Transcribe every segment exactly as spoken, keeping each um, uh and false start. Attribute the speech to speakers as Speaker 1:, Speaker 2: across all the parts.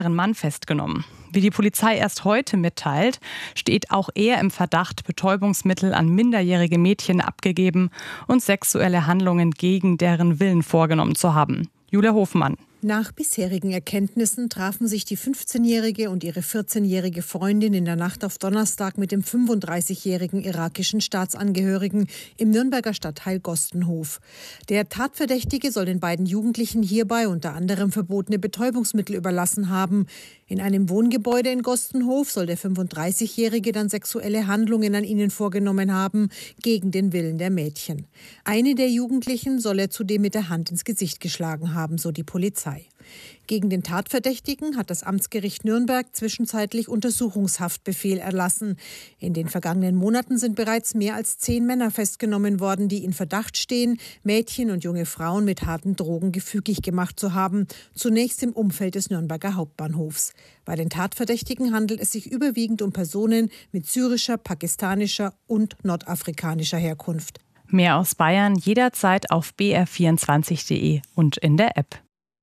Speaker 1: Mann festgenommen. Wie die Polizei erst heute mitteilt, steht auch er im Verdacht, Betäubungsmittel an minderjährige Mädchen abgegeben und sexuelle Handlungen gegen deren Willen vorgenommen zu haben. Julia Hofmann.
Speaker 2: Nach bisherigen Erkenntnissen trafen sich die fünfzehnjährige und ihre vierzehnjährige Freundin in der Nacht auf Donnerstag mit dem fünfunddreißigjährigen irakischen Staatsangehörigen im Nürnberger Stadtteil Gostenhof. Der Tatverdächtige soll den beiden Jugendlichen hierbei unter anderem verbotene Betäubungsmittel überlassen haben. In einem Wohngebäude in Gostenhof soll der fünfunddreißigjährige dann sexuelle Handlungen an ihnen vorgenommen haben, gegen den Willen der Mädchen. Eine der Jugendlichen soll er zudem mit der Hand ins Gesicht geschlagen haben, so die Polizei. Gegen den Tatverdächtigen hat das Amtsgericht Nürnberg zwischenzeitlich Untersuchungshaftbefehl erlassen. In den vergangenen Monaten sind bereits mehr als zehn Männer festgenommen worden, die in Verdacht stehen, Mädchen und junge Frauen mit harten Drogen gefügig gemacht zu haben, zunächst im Umfeld des Nürnberger Hauptbahnhofs. Bei den Tatverdächtigen handelt es sich überwiegend um Personen mit syrischer, pakistanischer und nordafrikanischer Herkunft.
Speaker 1: Mehr aus Bayern jederzeit auf b r vierundzwanzig punkt d e und in der App.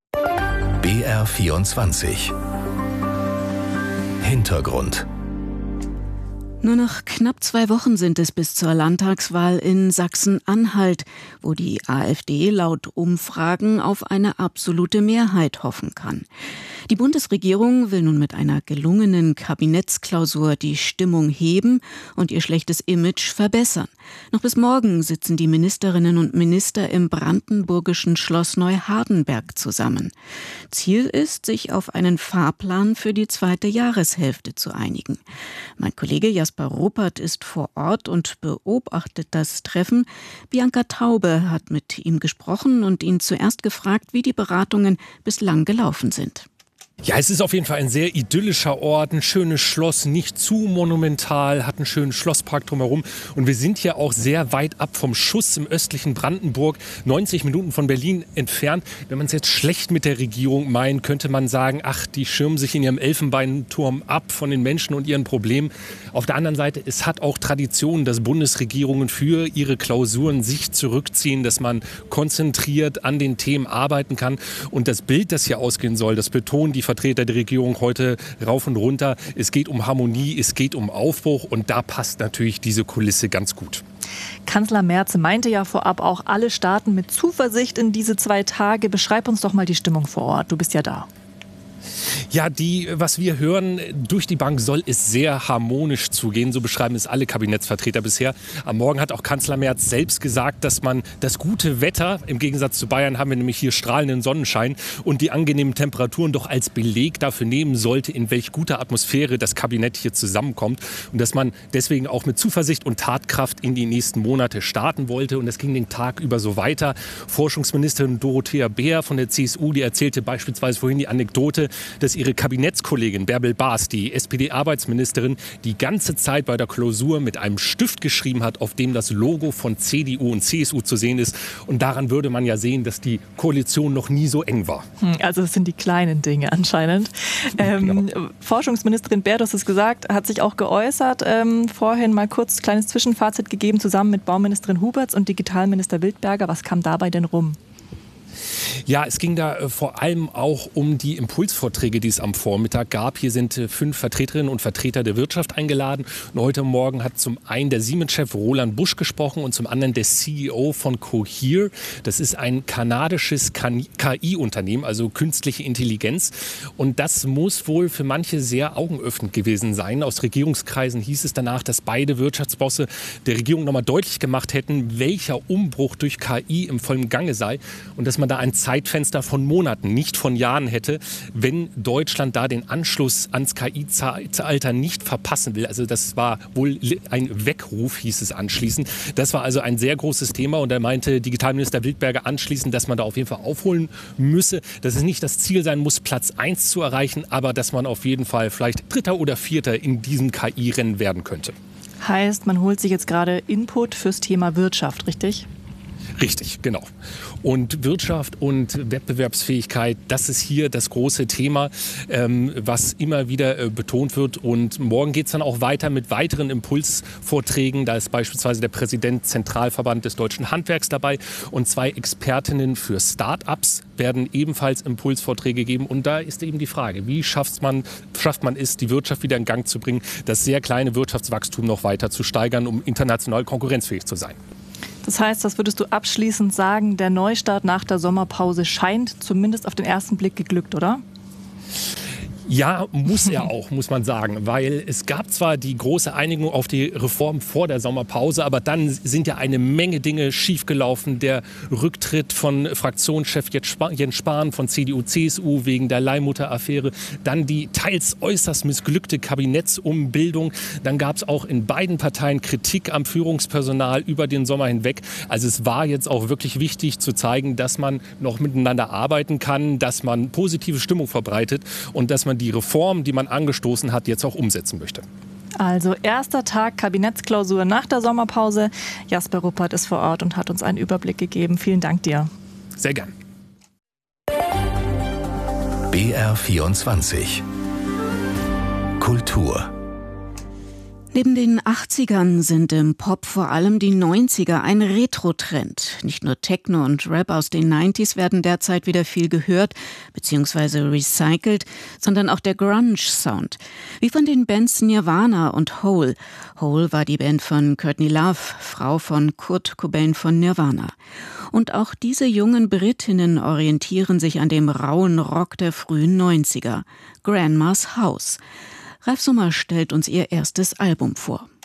Speaker 3: B R vierundzwanzig. Hintergrund.
Speaker 4: Nur noch knapp zwei Wochen sind es bis zur Landtagswahl in Sachsen-Anhalt, wo die AfD laut Umfragen auf eine absolute Mehrheit hoffen kann. Die Bundesregierung will nun mit einer gelungenen Kabinettsklausur die Stimmung heben und ihr schlechtes Image verbessern. Noch bis morgen sitzen die Ministerinnen und Minister im brandenburgischen Schloss Neuhardenberg zusammen. Ziel ist, sich auf einen Fahrplan für die zweite Jahreshälfte zu einigen. Mein Kollege Jasper Ruppert ist vor Ort und beobachtet das Treffen. Bianca Taube hat mit ihm gesprochen und ihn zuerst gefragt, wie die Beratungen bislang gelaufen sind.
Speaker 5: Ja, es ist auf jeden Fall ein sehr idyllischer Ort, ein schönes Schloss, nicht zu monumental, hat einen schönen Schlosspark drumherum. Und wir sind hier auch sehr weit ab vom Schuss im östlichen Brandenburg, neunzig Minuten von Berlin entfernt. Wenn man es jetzt schlecht mit der Regierung meint, könnte man sagen, ach, die schirmen sich in ihrem Elfenbeinturm ab von den Menschen und ihren Problemen. Auf der anderen Seite, es hat auch Tradition, dass Bundesregierungen für ihre Klausuren sich zurückziehen, dass man konzentriert an den Themen arbeiten kann. Und das Bild, das hier ausgehen soll, das betont die Vertreter der Regierung heute rauf und runter. Es geht um Harmonie, es geht um Aufbruch und da passt natürlich diese Kulisse ganz gut.
Speaker 6: Kanzler Merz meinte ja vorab auch, alle starten mit Zuversicht in diese zwei Tage. Beschreib uns doch mal die Stimmung vor Ort. Du bist ja da.
Speaker 5: Ja, die, was wir hören, durch die Bank soll es sehr harmonisch zugehen. So beschreiben es alle Kabinettsvertreter bisher. Am Morgen hat auch Kanzler Merz selbst gesagt, dass man das gute Wetter, im Gegensatz zu Bayern haben wir nämlich hier strahlenden Sonnenschein, und die angenehmen Temperaturen doch als Beleg dafür nehmen sollte, in welch guter Atmosphäre das Kabinett hier zusammenkommt. Und dass man deswegen auch mit Zuversicht und Tatkraft in die nächsten Monate starten wollte. Und das ging den Tag über so weiter. Forschungsministerin Dorothea Bär von der C S U, die erzählte beispielsweise vorhin die Anekdote, dass ihre Kabinettskollegin Bärbel Baas, die S P D-Arbeitsministerin, die ganze Zeit bei der Klausur mit einem Stift geschrieben hat, auf dem das Logo von C D U und C S U zu sehen ist. Und daran würde man ja sehen, dass die Koalition noch nie so eng war.
Speaker 6: Also das sind die kleinen Dinge anscheinend. Ähm, genau. Forschungsministerin Bär, du hast es gesagt, hat sich auch geäußert. Ähm, vorhin mal kurz ein kleines Zwischenfazit gegeben, zusammen mit Bauministerin Huberts und Digitalminister Wildberger. Was kam dabei denn rum?
Speaker 5: Ja, es ging da äh, vor allem auch um die Impulsvorträge, die es am Vormittag gab. Hier sind äh, fünf Vertreterinnen und Vertreter der Wirtschaft eingeladen. Und heute Morgen hat zum einen der Siemens-Chef Roland Busch gesprochen und zum anderen der C E O von Cohere. Das ist ein kanadisches K I-Unternehmen, also künstliche Intelligenz. Und das muss wohl für manche sehr augenöffnend gewesen sein. Aus Regierungskreisen hieß es danach, dass beide Wirtschaftsbosse der Regierung nochmal deutlich gemacht hätten, welcher Umbruch durch K I im vollen Gange sei. Und dass man da ein Zeitfenster von Monaten, nicht von Jahren hätte, wenn Deutschland da den Anschluss ans K I-Zeitalter nicht verpassen will. Also das war wohl ein Weckruf, hieß es anschließend. Das war also ein sehr großes Thema und er meinte Digitalminister Wildberger anschließend, dass man da auf jeden Fall aufholen müsse, dass es nicht das Ziel sein muss, Platz eins zu erreichen, aber dass man auf jeden Fall vielleicht Dritter oder Vierter in diesem K I-Rennen werden könnte.
Speaker 6: Heißt, man holt sich jetzt gerade Input fürs Thema Wirtschaft, richtig?
Speaker 5: Richtig, genau. Und Wirtschaft und Wettbewerbsfähigkeit, das ist hier das große Thema, ähm, was immer wieder äh, betont wird. Und morgen geht es dann auch weiter mit weiteren Impulsvorträgen. Da ist beispielsweise der Präsident Zentralverband des Deutschen Handwerks dabei und zwei Expertinnen für Start-ups werden ebenfalls Impulsvorträge geben. Und da ist eben die Frage, wie schafft man, schafft man es, die Wirtschaft wieder in Gang zu bringen, das sehr kleine Wirtschaftswachstum noch weiter zu steigern, um international konkurrenzfähig zu sein.
Speaker 6: Das heißt, das würdest du abschließend sagen, der Neustart nach der Sommerpause scheint zumindest auf den ersten Blick geglückt, oder?
Speaker 5: Ja, muss er auch, muss man sagen, weil es gab zwar die große Einigung auf die Reform vor der Sommerpause, aber dann sind ja eine Menge Dinge schiefgelaufen. Der Rücktritt von Fraktionschef Jens Spahn von C D U C S U wegen der Leihmutter-Affäre, dann die teils äußerst missglückte Kabinettsumbildung. Dann gab es auch in beiden Parteien Kritik am Führungspersonal über den Sommer hinweg. Also es war jetzt auch wirklich wichtig zu zeigen, dass man noch miteinander arbeiten kann, dass man positive Stimmung verbreitet und dass man die Reform, die man angestoßen hat, jetzt auch umsetzen möchte.
Speaker 6: Also erster Tag Kabinettsklausur nach der Sommerpause. Jasper Ruppert ist vor Ort und hat uns einen Überblick gegeben. Vielen Dank dir.
Speaker 5: Sehr gern.
Speaker 3: B R vierundzwanzig Kultur.
Speaker 4: Neben den achtzigern sind im Pop vor allem die neunziger ein Retro-Trend. Nicht nur Techno und Rap aus den neunziger werden derzeit wieder viel gehört bzw. recycelt, sondern auch der Grunge-Sound. Wie von den Bands Nirvana und Hole. Hole war die Band von Courtney Love, Frau von Kurt Cobain von Nirvana. Und auch diese jungen Britinnen orientieren sich an dem rauen Rock der frühen neunziger. Grandma's House. Ralf Sommer stellt uns ihr erstes Album vor.